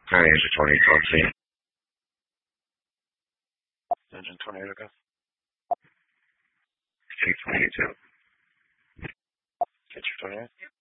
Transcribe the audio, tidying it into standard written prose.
Hi, Engine 28, go see. Engine 28, okay. Engine 22. Engine 28.